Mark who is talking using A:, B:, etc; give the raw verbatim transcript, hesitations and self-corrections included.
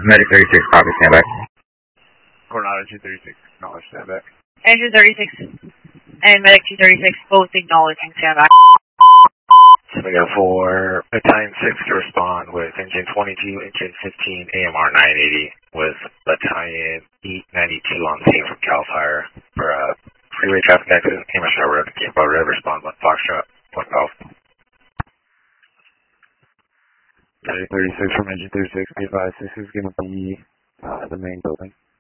A: Medic thirty-six, copy, stand by.
B: Coronado two thirty-six, acknowledge, stand back.
C: Engine thirty-six and Medic two thirty-six, both acknowledging, stand by.
B: We got for Battalion six to respond with engine twenty-two, engine fifteen, A M R nine eighty, with Battalion eight ninety-two on scene from CAL FIRE for uh, freeway traffic accident, Hammershaw Road, Campo Road, respond one Foxtrot, one Golf.
D: Medic thirty-six from engine thirty-six, be advised this is going to be uh, the main building.